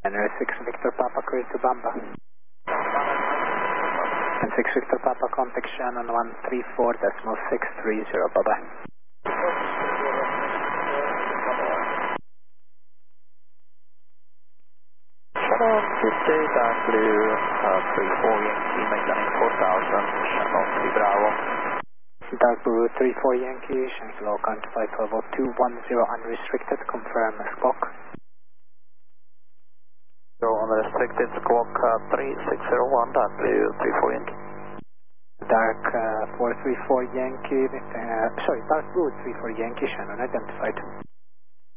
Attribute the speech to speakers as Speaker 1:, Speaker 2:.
Speaker 1: January 6 Victor Papa Query to Bamba. And 6 Victor Papa contact Shannon 134.630, bye bye.
Speaker 2: Shannon 50, dark blue, 34 Yankee, maintaining 4000, Shannon 3 Bravo.
Speaker 1: Dark blue 34 Yankee, Shannon low count flight level 210 unrestricted, confirm squawk.
Speaker 2: So unrestricted squawk 3601, dark blue 34 Yankee.
Speaker 1: Dark 434 Yankee, dark blue 34 Yankee, Shannon identified.